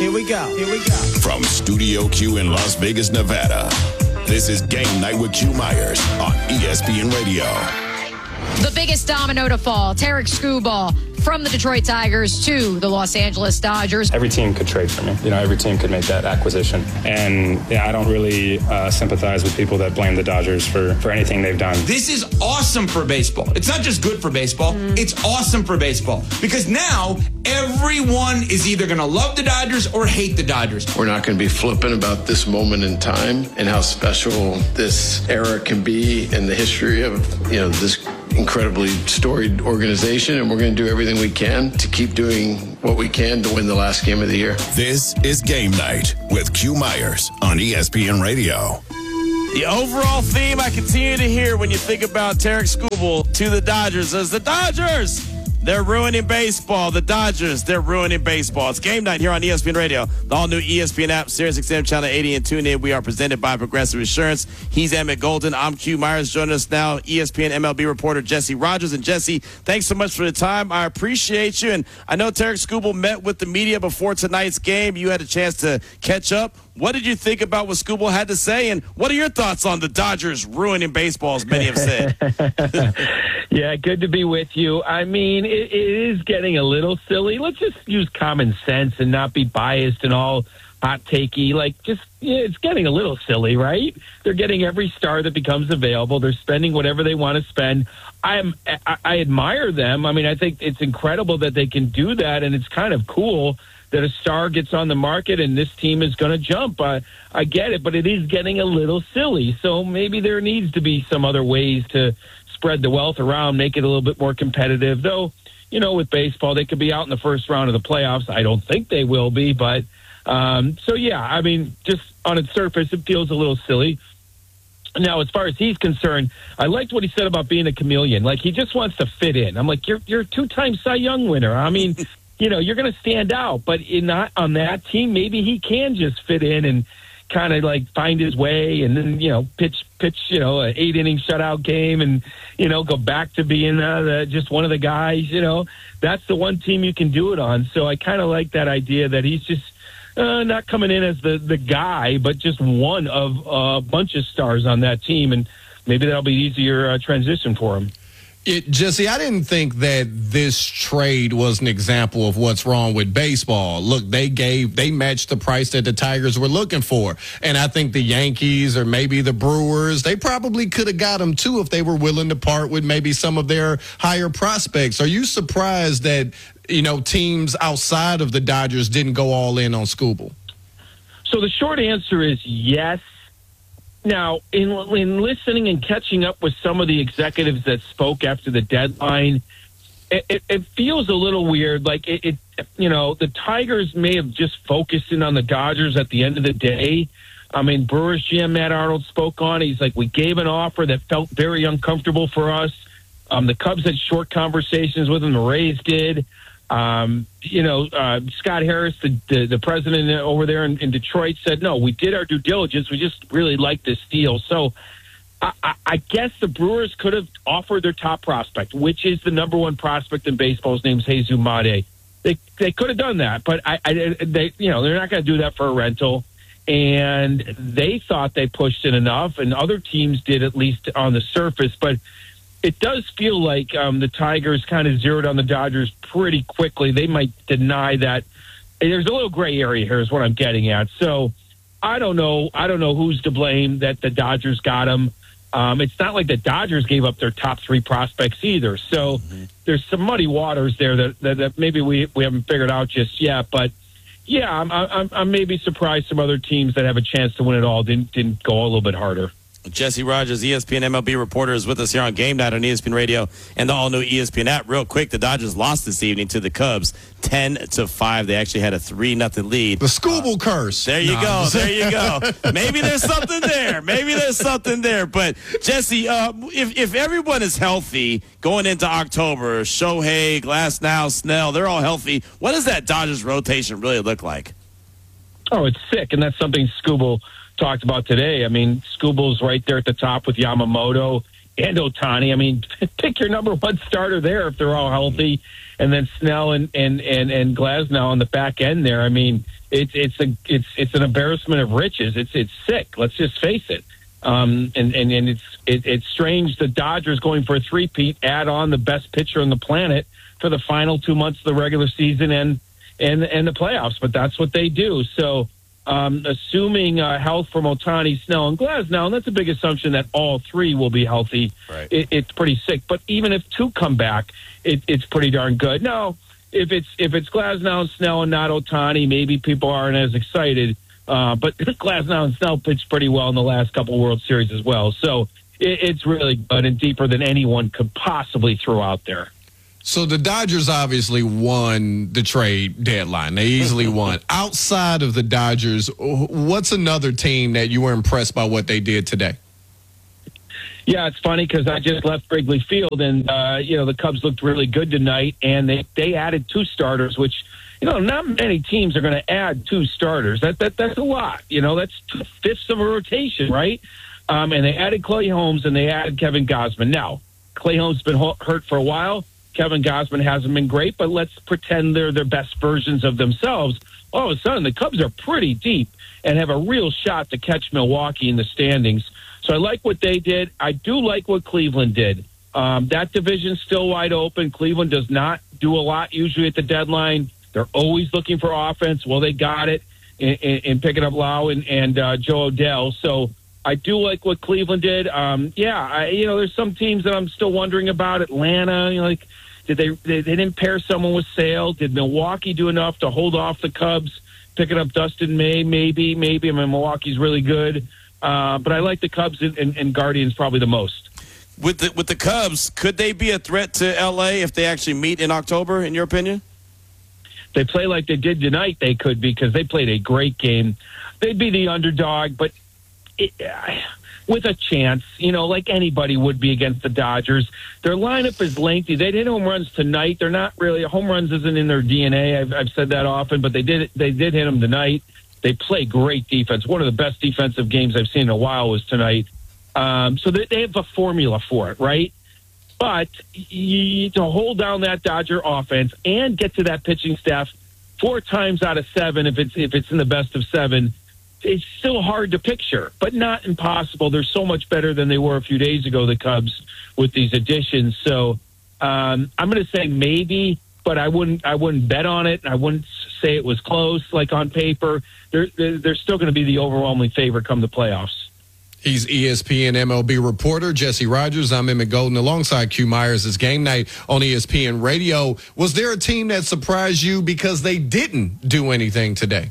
Here we go. From Studio Q in Las Vegas, Nevada, this is Game Night with Q Myers on ESPN Radio. The biggest domino to fall, Tarek Skubal from the Detroit Tigers to the Los Angeles Dodgers. Every team could trade for me. Every team could make that acquisition. And I don't really sympathize with people that blame the Dodgers for anything they've done. This is awesome for baseball. It's not just good for baseball. It's awesome for baseball. Because now everyone is either going to love the Dodgers or hate the Dodgers. We're not going to be flippant about this moment in time and how special this era can be in the history of, this incredibly storied organization, and we're going to do everything we can to keep doing what we can to win the last game of the year. This is Game Night with Q Myers on ESPN Radio. The overall theme I continue to hear when you think about Tarek Skubal to the Dodgers is the Dodgers, they're ruining baseball. The Dodgers, they're ruining baseball. It's Game Night here on ESPN Radio, the all-new ESPN app, SiriusXM Channel 80, and tune in. We are presented by Progressive Insurance. He's Emmett Golden. I'm Q Myers. Joining us now, ESPN MLB reporter Jesse Rogers. And Jesse, thanks so much for the time. I appreciate you. And I know Tarek Skubal met with the media before tonight's game. You had a chance to catch up. What did you think about what Skubal had to say, and what are your thoughts on the Dodgers ruining baseball, as many have said? Yeah, good to be with you. I mean, it is getting a little silly. Let's just use common sense and not be biased and all hot takey. It's getting a little silly, right? They're getting every star that becomes available. They're spending whatever they want to spend. I admire them. I mean, I think it's incredible that they can do that, and it's kind of cool that a star gets on the market and this team is going to jump. I get it, but it is getting a little silly. So maybe there needs to be some other ways to spread the wealth around, make it a little bit more competitive. Though, with baseball, they could be out in the first round of the playoffs. I don't think they will be, but just on its surface, it feels a little silly. Now, as far as he's concerned, I liked what he said about being a chameleon. Like, he just wants to fit in. I'm like, you're a two-time Cy Young winner. I mean, you're going to stand out, but not on that team. Maybe he can just fit in and kind of find his way, and then pitch an 8-inning shutout game, and go back to being just one of the guys. That's the one team you can do it on. So I kind of like that idea that he's just not coming in as the guy, but just one of a bunch of stars on that team, and maybe that'll be easier transition for him. Jesse, I didn't think that this trade was an example of what's wrong with baseball. Look, they matched the price that the Tigers were looking for. And I think the Yankees or maybe the Brewers, they probably could have got them too if they were willing to part with maybe some of their higher prospects. Are you surprised that, teams outside of the Dodgers didn't go all in on Skubal? So the short answer is yes. Now, in listening and catching up with some of the executives that spoke after the deadline, it feels a little weird. The Tigers may have just focused in on the Dodgers at the end of the day. I mean, Brewers GM Matt Arnold spoke on it. He's like, we gave an offer that felt very uncomfortable for us. The Cubs had short conversations with him. The Rays did. Scott Harris, the president over there in Detroit, said, no, we did our due diligence. We just really like this deal. So I guess the Brewers could have offered their top prospect, which is the number one prospect in baseball. His name's Jesus Mate. They could have done that, but they're not going to do that for a rental. And they thought they pushed it enough, and other teams did, at least on the surface. But it does feel like the Tigers kind of zeroed on the Dodgers pretty quickly. They might deny that. There's a little gray area here is what I'm getting at. So I don't know who's to blame that the Dodgers got him. It's not like the Dodgers gave up their top three prospects either. So there's some muddy waters there that maybe we haven't figured out just yet. But, yeah, I'm maybe surprised some other teams that have a chance to win it all didn't go a little bit harder. Jesse Rogers, ESPN MLB reporter, is with us here on Game Night on ESPN Radio and the all-new ESPN app. Real quick, the Dodgers lost this evening to the Cubs 10-5. They actually had a 3-0 lead. The Skubal curse. There you go. There you go. Maybe there's something there. But, Jesse, if everyone is healthy going into October, Shohei, Glasnow, Snell, they're all healthy, what does that Dodgers rotation really look like? Oh, it's sick, and that's something Skubal talked about today. I mean, Skubal's right there at the top with Yamamoto and Ohtani. I mean, pick your number one starter there if they're all healthy, and then Snell and Glasnow on the back end there. I mean, it's an embarrassment of riches. It's sick. Let's just face it. And it's strange the Dodgers going for a three-peat, add on the best pitcher on the planet for the final 2 months of the regular season and the playoffs. But that's what they do. So assuming health from Ohtani, Snell, and Glasnow, and that's a big assumption that all three will be healthy. Right. It's pretty sick. But even if two come back, it's pretty darn good. Now, if it's Glasnow and Snell and not Ohtani, maybe people aren't as excited. But Glasnow and Snell pitched pretty well in the last couple World Series as well. So it's really good and deeper than anyone could possibly throw out there. So the Dodgers obviously won the trade deadline. They easily won. Outside of the Dodgers, what's another team that you were impressed by what they did today? Yeah, it's funny because I just left Wrigley Field, and the Cubs looked really good tonight, and they added two starters, which not many teams are going to add two starters. That's a lot. That's 2/5 of a rotation, right? And they added Clay Holmes and they added Kevin Gausman. Now, Clay Holmes has been hurt for a while. Kevin Gausman hasn't been great, but let's pretend they're their best versions of themselves. All of a sudden, the Cubs are pretty deep and have a real shot to catch Milwaukee in the standings. So I like what they did. I do like what Cleveland did. That division's still wide open. Cleveland does not do a lot usually at the deadline. They're always looking for offense. Well, they got it in picking up Lau and Joe Odell. So I do like what Cleveland did. There's some teams that I'm still wondering about. Atlanta, did they didn't pair someone with Sale? Did Milwaukee do enough to hold off the Cubs? Picking up Dustin May, maybe. I mean, Milwaukee's really good. But I like the Cubs and Guardians probably the most. With the Cubs, could they be a threat to L.A. if they actually meet in October, in your opinion? They play like they did tonight, they could, because they played a great game. They'd be the underdog, but with a chance, like anybody would be against the Dodgers. Their lineup is lengthy. They did home runs tonight. They're not really home runs isn't in their DNA. I've said that often, but they did hit them tonight. They play great defense. One of the best defensive games I've seen in a while was tonight. So they have a formula for it, right? But to hold down that Dodger offense and get to that pitching staff 4 times out of 7, if it's in the best of 7, it's still hard to picture, but not impossible. They're so much better than they were a few days ago, the Cubs, with these additions. So I'm going to say maybe, but I wouldn't bet on it. I wouldn't say it was close, like on paper. They're still going to be the overwhelming favorite come the playoffs. He's ESPN MLB reporter Jesse Rogers. I'm Emmett Golden alongside Q Myers. It's Game Night on ESPN Radio. Was there a team that surprised you because they didn't do anything today?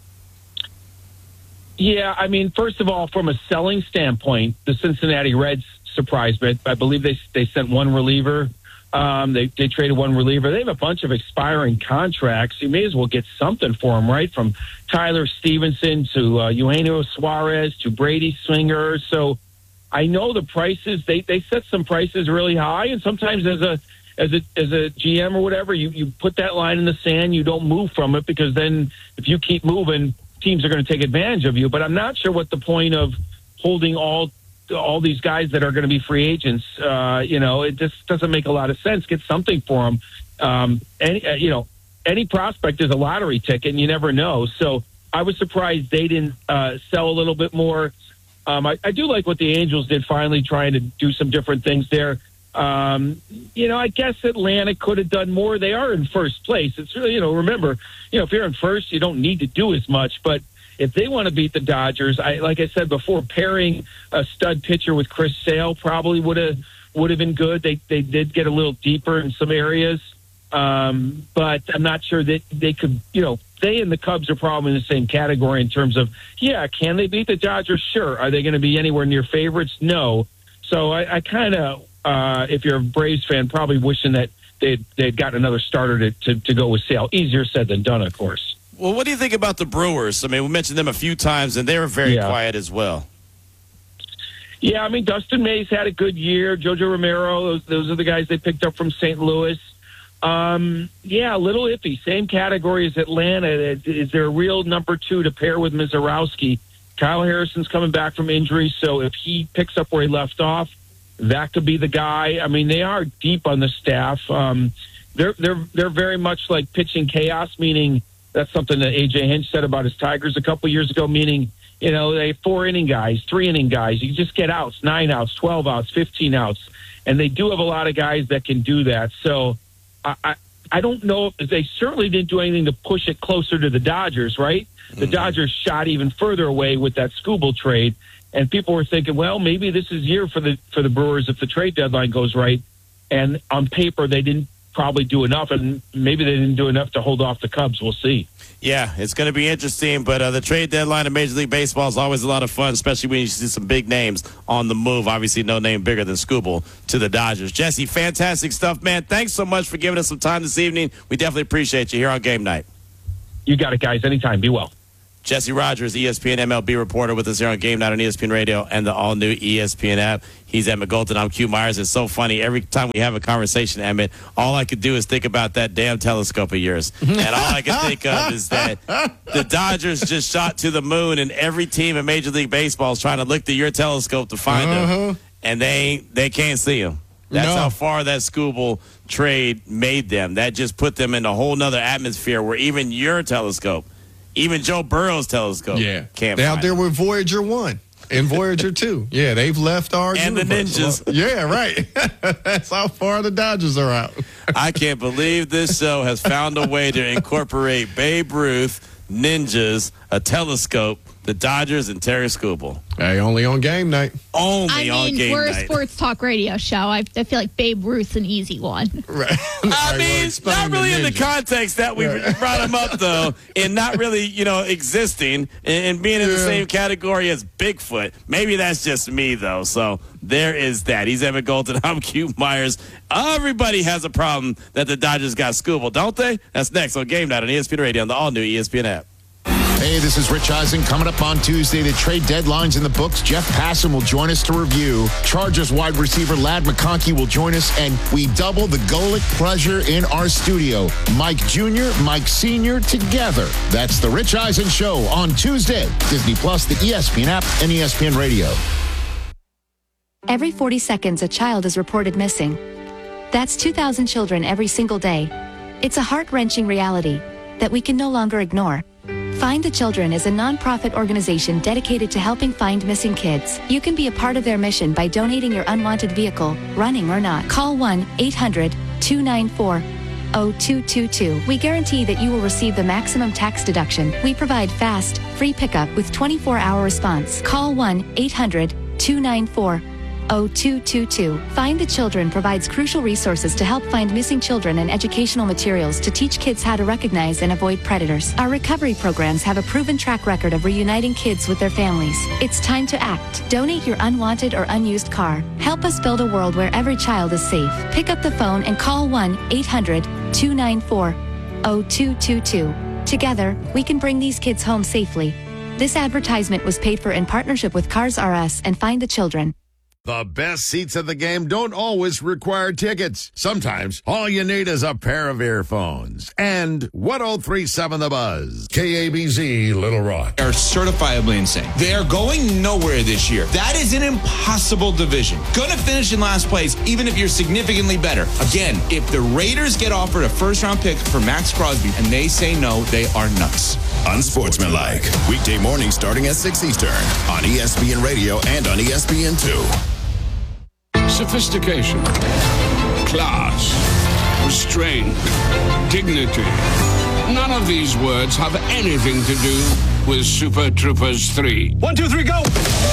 Yeah, I mean, first of all, from a selling standpoint, the Cincinnati Reds surprised me. I believe they sent one reliever. They traded one reliever. They have a bunch of expiring contracts. You may as well get something for them, right? From Tyler Stevenson to Eugenio Suarez to Brady Singer. So I know the prices. They set some prices really high, and sometimes as a GM or whatever, you put that line in the sand. You don't move from it because then if you keep moving, teams are going to take advantage of you. But I'm not sure what the point of holding all these guys that are going to be free agents. It just doesn't make a lot of sense. Get something for them. Any prospect is a lottery ticket, and you never know. So I was surprised they didn't sell a little bit more. I do like what the Angels did, finally trying to do some different things there. I guess Atlanta could have done more. They are in first place. It's really, remember, if you're in first, you don't need to do as much. But if they want to beat the Dodgers, like I said before, pairing a stud pitcher with Chris Sale probably would have been good. They did get a little deeper in some areas, but I'm not sure that they could. They and the Cubs are probably in the same category in terms of, can they beat the Dodgers? Sure. Are they going to be anywhere near favorites? No. So I kind of, if you're a Braves fan, probably wishing that they'd got another starter to go with Sale. Easier said than done, of course. Well, what do you think about the Brewers? I mean, we mentioned them a few times, and they were very quiet as well. Yeah, I mean, Dustin May's had a good year. Jojo Romero, those are the guys they picked up from St. Louis. A little iffy. Same category as Atlanta. Is there a real number 2 to pair with Mizorowski? Kyle Harrison's coming back from injury, so if he picks up where he left off, that could be the guy. I mean, they are deep on the staff. They're very much like pitching chaos, meaning That's something that A.J. Hinch said about his Tigers a couple years ago, meaning, they 4-inning guys, 3-inning guys. You just get outs, 9 outs, 12 outs, 15 outs. And they do have a lot of guys that can do that. So I don't know if they certainly didn't do anything to push it closer to the Dodgers, right? The Dodgers shot even further away with that Skubal trade. And people were thinking, well, maybe this is year for the Brewers if the trade deadline goes right. And on paper, they didn't probably do enough, and maybe they didn't do enough to hold off the Cubs. We'll see. Yeah, it's going to be interesting, but the trade deadline in Major League Baseball is always a lot of fun, especially when you see some big names on the move. Obviously, no name bigger than Skubal to the Dodgers. Jesse, fantastic stuff, man. Thanks so much for giving us some time this evening. We definitely appreciate you here on Game Night. You got it, guys. Anytime. Be well. Jesse Rogers, ESPN MLB reporter with us here on Game Night on ESPN Radio and the all-new ESPN app. He's Emmett Golden. I'm Q Myers. It's so funny. Every time we have a conversation, Emmett, all I could do is think about that damn telescope of yours. And all I can think of is that the Dodgers just shot to the moon, and every team in Major League Baseball is trying to look through your telescope to find them, and they can't see them. That's how far that Skubal trade made them. That just put them in a whole nother atmosphere where even your telescope, even Joe Burrow's telescope, can't. They're out there with Voyager 1 and Voyager 2. Yeah, they've left our and universe. The ninjas. Yeah, right. That's how far the Dodgers are out. I can't believe this show has found a way to incorporate Babe Ruth, ninjas, a telescope, the Dodgers, and Terry Skubal. Hey, only on Game Night. Only on Game Night. We're a sports talk radio show. I feel like Babe Ruth's an easy one. Right. I mean, not really in the context that we brought him up, though, and not really, existing and being in the same category as Bigfoot. Maybe that's just me, though. So there is that. He's Emmett Golden. I'm Q Myers. Everybody has a problem that the Dodgers got Skubal, don't they? That's next on Game Night on ESPN Radio on the all-new ESPN app. Hey, this is Rich Eisen. Coming up on Tuesday, the trade deadline's in the books. Jeff Passan will join us to review. Chargers wide receiver Ladd McConkey will join us, and we double the Golic pleasure in our studio. Mike Jr., Mike Sr. together. That's the Rich Eisen Show on Tuesday. Disney Plus, the ESPN app, and ESPN Radio. Every 40 seconds, a child is reported missing. That's 2,000 children every single day. It's a heart-wrenching reality that we can no longer ignore. Find the Children is a non-profit organization dedicated to helping find missing kids. You can be a part of their mission by donating your unwanted vehicle, running or not. Call 1-800-294-0222. We guarantee that you will receive the maximum tax deduction. We provide fast, free pickup with 24-hour response. Call 1-800-294-0222. Find the Children provides crucial resources to help find missing children and educational materials to teach kids how to recognize and avoid predators. Our recovery programs have a proven track record of reuniting kids with their families. It's time to act. Donate your unwanted or unused car. Help us build a world where every child is safe. Pick up the phone and call 1-800-294-0222. Together, we can bring these kids home safely. This advertisement was paid for in partnership with Cars R Us and Find the Children. The best seats at the game don't always require tickets. Sometimes all you need is a pair of earphones. And 103.7 The Buzz. KABZ Little Rock. Are certifiably insane. They are going nowhere this year. That is an impossible division. Going to finish in last place, even if you're significantly better. Again, if the Raiders get offered a first-round pick for Max Crosby and they say no, they are nuts. Unsportsmanlike. Weekday morning starting at 6 Eastern on ESPN Radio and on ESPN2. Sophistication, class, restraint, dignity. None of these words have anything to do with Super Troopers 3. 1, 2, 3, go!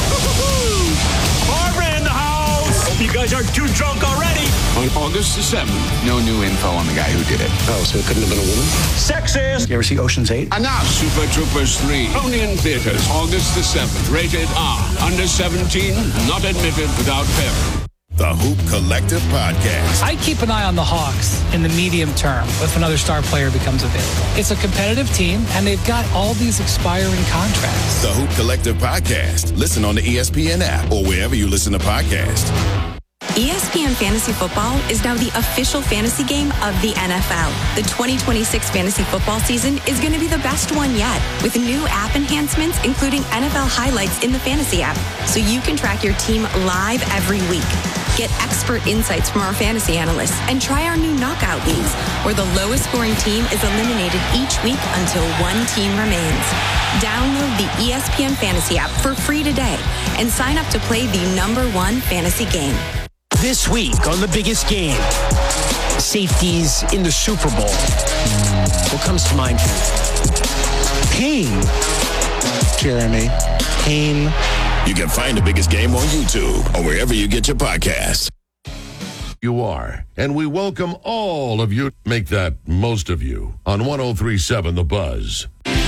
Barbara in the house! Hope you guys aren't too drunk already. On August the 7th. No new info on the guy who did it. Oh, so it couldn't have been a woman? Sexist! You ever see Ocean's 8? Enough! Super Troopers 3. Only in theaters. August the 7th. Rated R. Under 17. Not admitted without parent. The Hoop Collective Podcast. I keep an eye on the Hawks in the medium term if another star player becomes available. It's a competitive team, and they've got all these expiring contracts. The Hoop Collective Podcast. Listen on the ESPN app or wherever you listen to podcasts. ESPN Fantasy Football is now the official fantasy game of the NFL. The 2026 fantasy football season is going to be the best one yet, with new app enhancements, including NFL highlights in the fantasy app, so you can track your team live every week. Get expert insights from our fantasy analysts and try our new knockout leagues, where the lowest scoring team is eliminated each week until one team remains. Download the ESPN Fantasy app for free today and sign up to play the #1 fantasy game. This week on The Biggest Game, safeties in the Super Bowl. What comes to mind for you? Pain. Jeremy. Pain. You can find The Biggest Game on YouTube or wherever you get your podcasts. You are, and we welcome all of you. Make that most of you on 103.7 The Buzz.